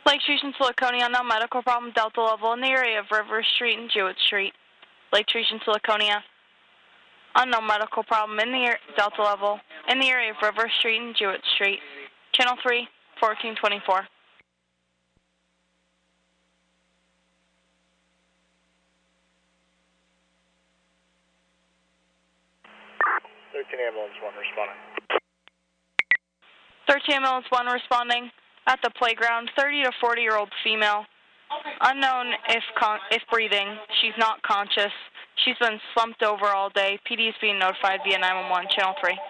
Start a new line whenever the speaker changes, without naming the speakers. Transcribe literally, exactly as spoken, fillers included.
Lake Region to Laconia, unknown medical problem, Delta level in the area of River Street and Jewett Street. Lake Region to Laconia, unknown medical problem in the Delta level in the area of River Street and Jewett Street. Channel three, fourteen twenty-four.
thirteen Ambulance one responding.
thirteen Ambulance one responding at the playground, thirty to forty year old female. Unknown if con if breathing. She's not conscious. She's been slumped over all day. P D is being notified via nine one one, channel three.